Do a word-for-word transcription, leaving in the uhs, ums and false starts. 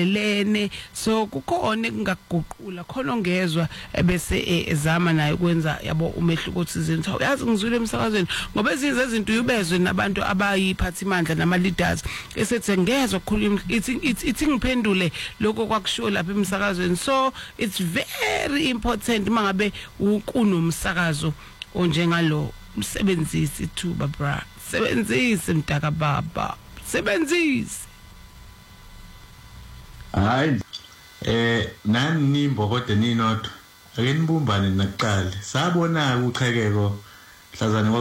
lene so kukhona ekungaguqula khona ongezwa bese ezama naye ukwenza yabo umehluko thizeni so yazi ngizwile emsakazweni ngoba ezinze izinto uyubezwe nabantu abayiphathimandla nama leaders esethe ngezwe ukukhuluma ithi ithi ngiphendule lokho kwakusho lapha emsakazweni so it's very important mangabe kunomsakazo onjengalo msebenzisi thuba bra sebenzise mtaka baba sebenzise hayi eh nani nimbo kodwa ninodwa ake nibumbane nakuqala sabona ukuchekeko mhlazane